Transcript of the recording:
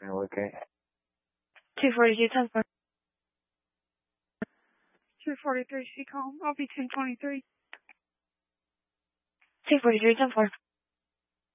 Okay. 242, 10-4. 243, she called. I'll be 1023. 243, 10-4.